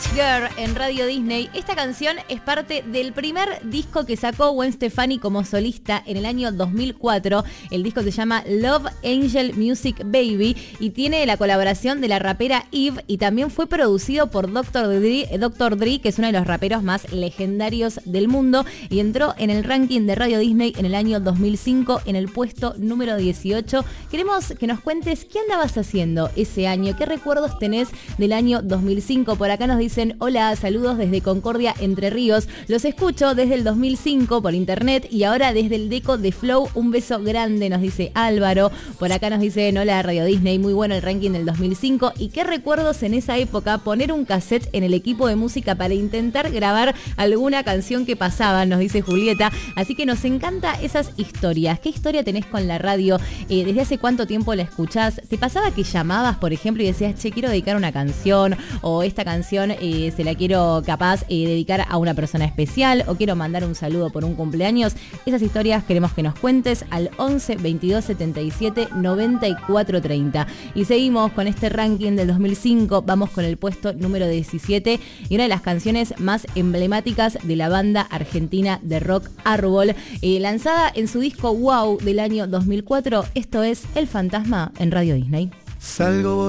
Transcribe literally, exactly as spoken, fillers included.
Rich Girl en Radio Disney. Esta canción es parte del primer disco que sacó Gwen Stefani como solista en el año dos mil cuatro. El disco se llama Love Angel Music Baby y tiene la colaboración de la rapera Eve y también fue producido por doctor Dre, doctor Dre, que es uno de los raperos más legendarios del mundo, y entró en el ranking de Radio Disney en el año dos mil cinco en el puesto número dieciocho. Queremos que nos cuentes qué andabas haciendo ese año, qué recuerdos tenés del año dos mil cinco. Por acá nos dicen: hola, saludos desde Concordia, Entre Ríos. Los escucho desde el dos mil cinco por internet y ahora desde el Deco de Flow. Un beso grande, nos dice Álvaro. Por acá nos dicen: hola, Radio Disney, muy bueno el ranking del dos mil cinco. ¿Y qué recuerdos en esa época? Poner un cassette en el equipo de música para intentar grabar alguna canción que pasaba, nos dice Julieta. Así que nos encanta esas historias. ¿Qué historia tenés con la radio? Eh, ¿Desde hace cuánto tiempo la escuchás? ¿Te pasaba que llamabas, por ejemplo, y decías: che, quiero dedicar una canción, o esta canción eh, se la quiero capaz eh, dedicar a una persona especial, o quiero mandar un saludo por un cumpleaños? Esas historias queremos que nos cuentes al once veintidós setenta y siete noventa y cuatro treinta. Y seguimos con este ranking del dos mil cinco. Vamos con el puesto número diecisiete y una de las canciones más emblemáticas de la banda argentina de rock Árbol, eh, lanzada en su disco Wow del año dos mil cuatro. Esto es El Fantasma en Radio Disney. Salgo